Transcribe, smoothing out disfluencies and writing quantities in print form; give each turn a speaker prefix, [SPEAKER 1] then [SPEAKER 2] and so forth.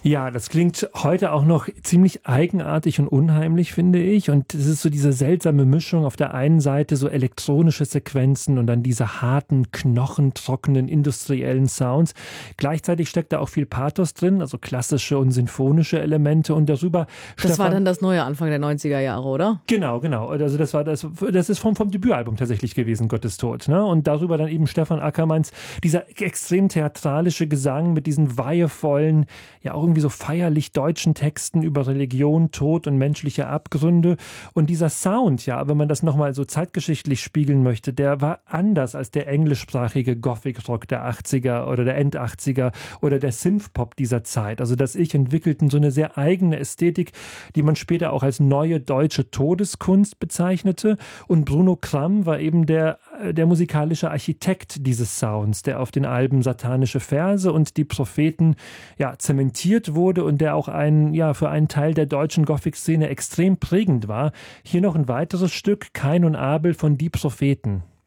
[SPEAKER 1] Ja, das klingt heute auch noch ziemlich eigenartig und unheimlich, finde ich. Und es ist so diese seltsame Mischung. Auf der einen Seite so elektronische Sequenzen und dann diese harten, knochentrockenen, industriellen Sounds. Gleichzeitig steckt da auch viel Pathos drin, also klassische und sinfonische Elemente. Und darüber
[SPEAKER 2] Das war dann das neue Anfang der 90er Jahre, oder?
[SPEAKER 1] Genau. Also das ist vom Debütalbum tatsächlich gewesen, Gottes Tod. Ne? Und darüber dann eben Stefan Ackermanns, dieser extrem theatralische Gesang mit diesen weihevollen, ja auch irgendwie so feierlich deutschen Texten über Religion, Tod und menschliche Abgründe. Und dieser Sound, ja, wenn man das nochmal so zeitgeschichtlich spiegeln möchte, der war anders als der englischsprachige Gothic-Rock der 80er oder der End-80er oder der Synthpop dieser Zeit. Also das Ich entwickelten so eine sehr eigene Ästhetik, die man später auch als neue deutsche Todeskunst bezeichnete. Und Bruno Kramm war eben der musikalische Architekt dieses Sounds, der auf den Alben Satanische Verse und Die Propheten ja zementiert wurde und der auch für einen Teil der deutschen Gothic-Szene extrem prägend war. Hier noch ein weiteres Stück, Kain und Abel von Die Propheten.